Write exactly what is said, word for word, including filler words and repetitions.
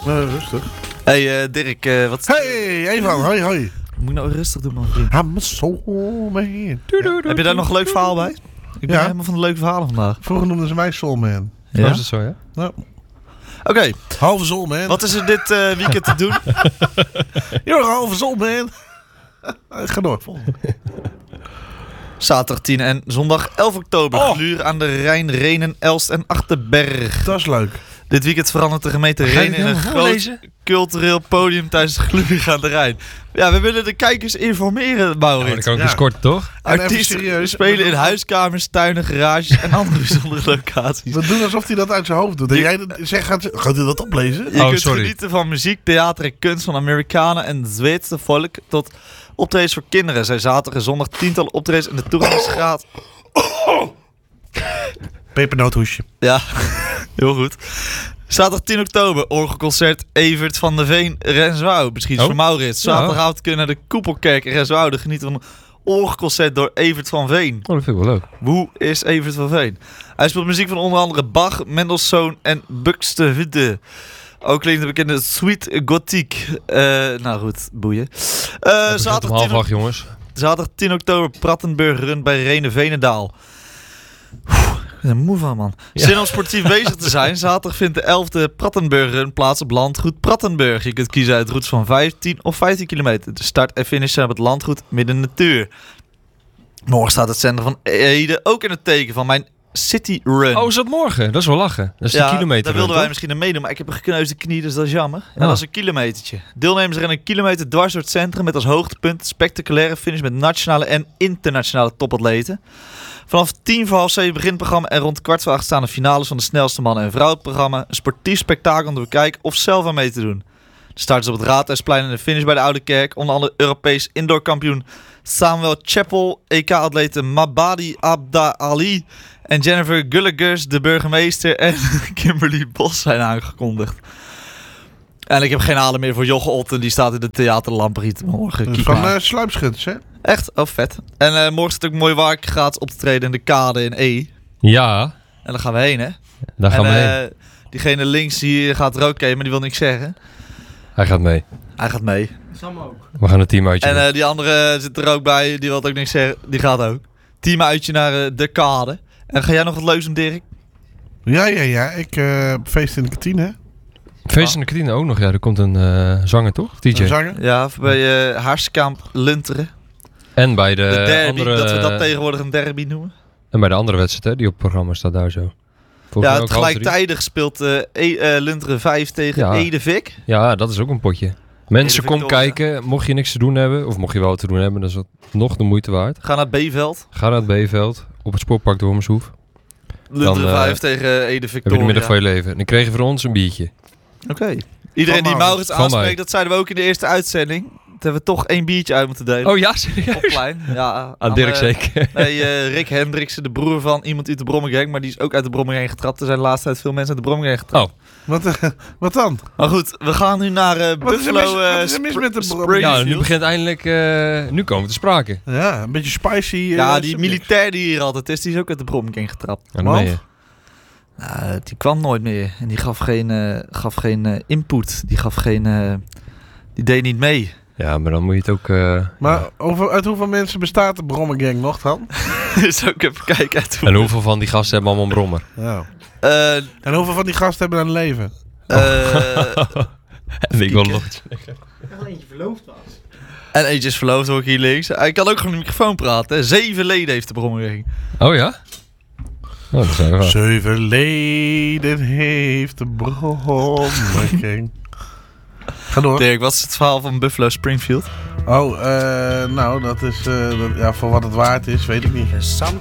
Uh, rustig. Hey uh, Dirk, uh, wat... Hey, Evan, hoi, hoi. Moet ik nou rustig doen, man, vriend? I'm a soul man. Ja. Heb je daar nog een leuk verhaal bij? Ik ben ja. helemaal van de leuke verhalen vandaag. Vroeger noemden ze mij soul man. Ja? Oh, is dat zo, ja? Ja. Oké. Okay. Halve soul man. Wat is er dit uh, weekend te doen? You're a halve soul man. Ga door, volgende. Zaterdag tien en zondag elf oktober. Oh. Gluur aan de Rijn, Renen, Elst en Achterberg. Dat is leuk. Dit weekend verandert de gemeente Renen in een groot cultureel podium tijdens de Gluur aan de Rijn. Ja, we willen de kijkers informeren, Maurits. Ja, dat kan ook ja. eens kort, toch? Artiesten serieus, spelen in huiskamers, tuinen, garages en andere bijzondere locaties. We doen alsof hij dat uit zijn hoofd doet. En jij zegt, gaat, gaat hij dat oplezen? Je oh, kunt sorry. genieten van muziek, theater en kunst van Amerikanen en het Zweedse volk tot optredens voor kinderen. Zij zaterdag en zondag tientallen optredens in de toegangsgraad. Pepernoothoesje. Ja, heel goed. Zaterdag tien oktober, orgelconcert Evert van de Veen, Renswoude. Misschien Oh. voor Maurits. Zaterdagavond kunnen naar de Koepelkerk in Renswoude genieten van een orgelconcert door Evert van Veen. Oh, dat vind ik wel leuk. Hoe is Evert van Veen? Hij speelt muziek van onder andere Bach, Mendelssohn en Buxtehude. Ook klinkt de bekende Sweet Gothic. Uh, nou goed, boeien. Uh, zaterdag, om half tien, acht, jongens. zaterdag tien oktober, Prattenburg Run bij Renen Veenendaal. Ik ben er moe van, man. Ja. Zin om sportief bezig te zijn. Zaterdag vindt de elfde Prattenburg Run plaats op landgoed Prattenburg. Je kunt kiezen uit routes van vijftien of vijftien kilometer. De start en finish zijn op het landgoed midden in de natuur. Morgen staat het centrum van Ede ook in het teken van mijn City Run. Oh, is dat morgen? Dat is wel lachen. Dat is ja, de kilometer. daar wilden run, wij toch? misschien aan meedoen, maar ik heb een gekneusde knie, dus dat is jammer. En Ah. dat is een kilometertje. Deelnemers rennen een kilometer dwars door het centrum met als hoogtepunt spectaculaire finish met nationale en internationale topatleten. Vanaf tien voor half zeven begint het programma en rond kwart voor acht staan de finales van de snelste mannen en vrouwen programma. Een sportief spektakel om te bekijken of zelf aan mee te doen. De start is op het Raadhuisplein en de finish bij de Oude Kerk. Onder andere Europees indoorkampioen Samuel Chappell, E K-atleten Mabadi Abda Ali en Jennifer Gulligers, de burgemeester, en Kimberly Bos zijn aangekondigd. En ik heb geen adem meer voor Jocke Otten, die staat in de Theater Lampriet morgen. Kiek Van maar. uh, sluipschutters, hè? Echt? Oh, vet. En uh, morgen staat ook mooi waar gaat op te treden in de Kade in E. Ja, En daar gaan we heen, hè? daar gaan en, we uh, heen. diegene links die gaat er ook heen, maar die wil niks zeggen. Hij gaat mee. Hij gaat mee. Sam ook. We gaan een team uitje En doen. uh, die andere zit er ook bij, die wil ook niks zeggen. Die gaat ook. Team uitje naar uh, de Kade. En ga jij nog wat leuks doen, Dirk? Ja, ja, ja. Ik uh, feest in de kantine. Feest in de kantine ook nog. Ja, er komt een uh, zanger, toch? D J. Een zanger. Ja, of bij uh, Haarskamp Lunteren. En bij de, De derby, andere... dat we dat tegenwoordig een derby noemen. En bij de andere wedstrijd, hè, die op het programma staat daar zo. Volgens mij Ja, ook half drie. tegelijkertijd speelt uh, e- uh, Lunteren vijf tegen Ja. Edevik. Ja, dat is ook een potje. Mensen, Edevik kom Dolce. kijken. Mocht je niks te doen hebben, of mocht je wel wat te doen hebben, dan is dat nog de moeite waard. Ga naar het B-veld. Ga naar het B-veld, op het sportpark Dormershoef. Lunteren uh, vijf tegen Edevik. Heb je de middag van je leven. En dan kreeg je van ons een biertje. Oké. Iedereen die Maurits. Maurits Van mij. aanspreekt, dat zeiden we ook in de eerste uitzending. Dat hebben we toch één biertje uit moeten delen. Oh ja, serieus? Op plein. Ja, Aan Dirk eh, zeker. Nee, uh, Rick Hendriksen, de broer van iemand uit de Brommergang. Maar die is ook uit de Brommergang getrapt. Er zijn de laatste tijd veel mensen uit de Brommergang getrapt. Oh. Wat, uh, wat dan? Maar goed, we gaan nu naar uh, Wat is er Buffalo. mis- uh, wat is er mis Spr- met de Springfield. Brommergang? Ja, nu begint eindelijk... uh, nu komen we te sprake. Ja, een beetje spicy. Uh, Ja, die subject. militair die hier altijd is, die is ook uit de Brommergang getrapt. Ja, dan ben je. Want? Nou, die kwam nooit meer. En die gaf geen, uh, gaf geen uh, input. Die gaf geen... Uh, die deed niet mee. Ja, maar dan moet je het ook... Uh, Maar ja. over, uit hoeveel mensen bestaat de Brommergang nog dan? Dus ook even kijken uit hoe... En hoeveel van die gasten hebben allemaal een brommer? Ja. Uh, En hoeveel van die gasten hebben een leven? uh, En ik wil nog iets. Wel eentje verloofd was. en eentje is verloofd, hoor ik hier links. Hij kan ook gewoon in de microfoon praten. Hè. Zeven leden heeft de Brommergang. Oh ja? Oh, dat zijn we wel. Zeven leden heeft de Brommergang. Ga door. Dirk, wat is het verhaal van Buffalo Springfield? Oh, uh, nou, dat is... Uh, dat, ja, voor wat het waard is, weet ik niet.